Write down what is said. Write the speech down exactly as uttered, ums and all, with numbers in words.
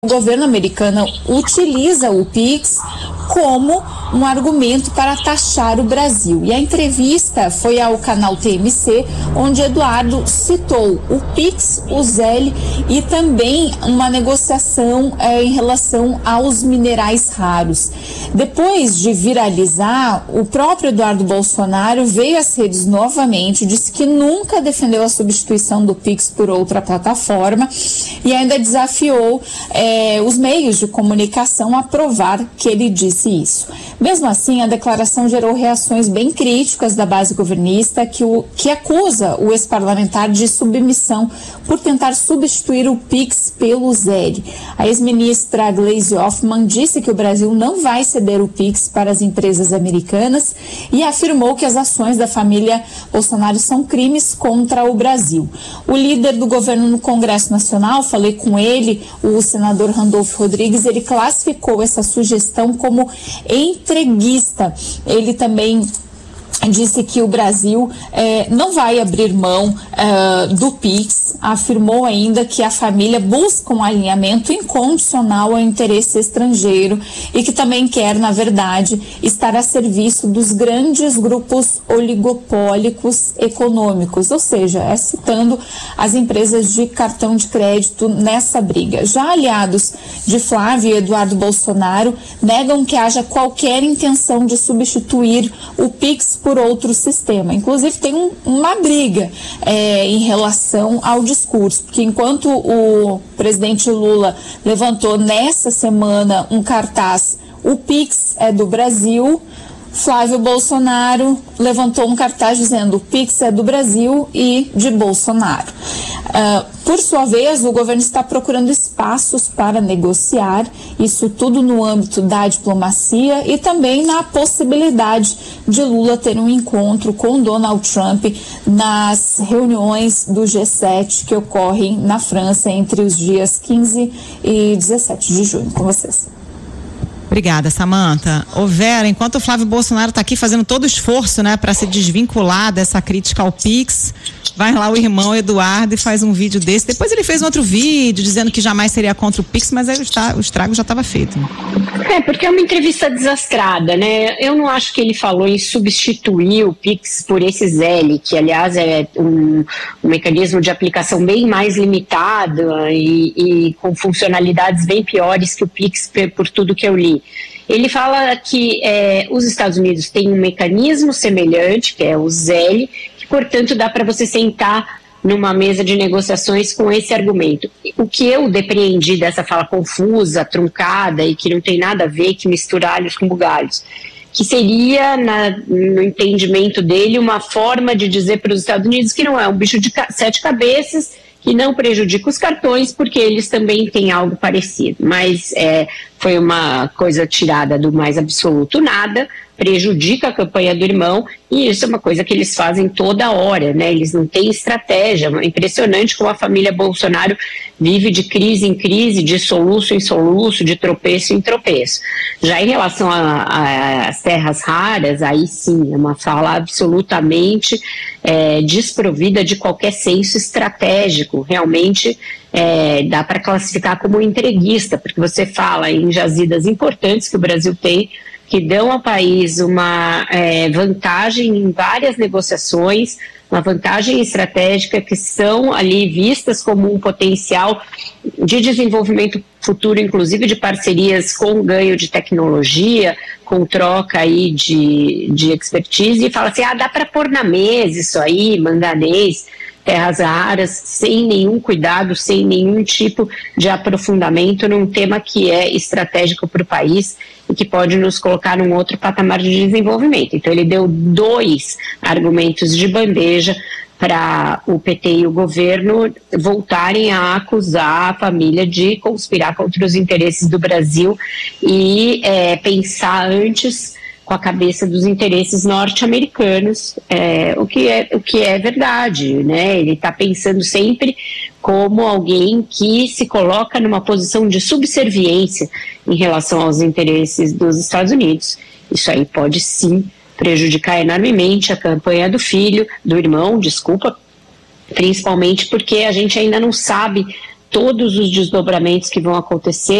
o governo americano utiliza o Pix como um argumento para taxar o Brasil. E a entrevista foi ao canal T M C, onde Eduardo citou o Pix, o Zelle e também uma negociação eh, em relação aos minerais raros. Depois de viralizar, o próprio Eduardo Bolsonaro veio às redes novamente, disse que nunca defendeu a substituição do Pix por outra plataforma e ainda desafiou eh, os meios de comunicação a provar que ele disse isso. Mesmo assim, a declaração gerou reações bem críticas da base governista, que, o, que acusa o ex-parlamentar de submissão por tentar substituir o Pix pelo Zelle. A ex-ministra Gleisi Hoffmann disse que o Brasil não vai ceder o Pix para as empresas americanas e afirmou que as ações da família Bolsonaro são crimes contra o Brasil. O líder do governo no Congresso Nacional, falei com ele, o senador Randolfo Rodrigues, ele classificou essa sugestão como entreguista. Ele também disse que o Brasil eh, não vai abrir mão eh, do Pix, afirmou ainda que a família busca um alinhamento incondicional ao interesse estrangeiro e que também quer, na verdade, estar a serviço dos grandes grupos oligopólicos econômicos, ou seja, é citando as empresas de cartão de crédito nessa briga. Já aliados de Flávio e Eduardo Bolsonaro negam que haja qualquer intenção de substituir o Pix por outro sistema. Inclusive tem um, uma briga é, em relação ao discurso, porque enquanto o presidente Lula levantou nessa semana um cartaz, o Pix é do Brasil, Flávio Bolsonaro levantou um cartaz dizendo o Pix é do Brasil e de Bolsonaro. Uh, por sua vez, o governo está procurando espaços para negociar, isso tudo no âmbito da diplomacia e também na possibilidade de Lula ter um encontro com Donald Trump nas reuniões do G sete que ocorrem na França entre os dias quinze e dezessete de junho. Com vocês. Obrigada, Samantha. Ô Vera, enquanto o Flávio Bolsonaro está aqui fazendo todo o esforço, né, para se desvincular dessa crítica ao Pix, vai lá o irmão Eduardo e faz um vídeo desse. Depois ele fez um outro vídeo dizendo que jamais seria contra o Pix, mas aí o, está, o estrago já estava feito. É, porque é uma entrevista desastrada, né? Eu não acho que ele falou em substituir o Pix por esse Zelle, que aliás é um, um mecanismo de aplicação bem mais limitado e, e com funcionalidades bem piores que o Pix, por tudo que eu li. Ele fala que é, os Estados Unidos têm um mecanismo semelhante, que é o Zelle, que, portanto, dá para você sentar numa mesa de negociações com esse argumento. O que eu depreendi dessa fala confusa, truncada e que não tem nada a ver, que mistura alhos com bugalhos, que seria, na, no entendimento dele, uma forma de dizer para os Estados Unidos que não é um bicho de ca- sete cabeças, que não prejudica os cartões, porque eles também têm algo parecido. Mas é, foi uma coisa tirada do mais absoluto nada, prejudica a campanha do irmão, e isso é uma coisa que eles fazem toda hora, né? Eles não têm estratégia. É impressionante como a família Bolsonaro vive de crise em crise, de soluço em soluço, de tropeço em tropeço. Já em relação às terras raras, aí sim, é uma fala absolutamente é, desprovida de qualquer senso estratégico. Realmente é, dá para classificar como entreguista, porque você fala em jazidas importantes que o Brasil tem, que dão ao país uma é, vantagem em várias negociações, uma vantagem estratégica, que são ali vistas como um potencial de desenvolvimento futuro, inclusive de parcerias com ganho de tecnologia, com troca aí de, de expertise, e fala assim, ah, dá para pôr na mesa isso aí, manganês, terras raras, sem nenhum cuidado, sem nenhum tipo de aprofundamento num tema que é estratégico para o país e que pode nos colocar num outro patamar de desenvolvimento. Então ele deu dois argumentos de bandeja para o P T e o governo voltarem a acusar a família de conspirar contra os interesses do Brasil e é, pensar antes com a cabeça dos interesses norte-americanos, é, o, que é, o que é verdade, né? Ele está pensando sempre como alguém que se coloca numa posição de subserviência em relação aos interesses dos Estados Unidos. Isso aí pode sim prejudicar enormemente a campanha do filho, do irmão, desculpa, principalmente porque a gente ainda não sabe todos os desdobramentos que vão acontecer.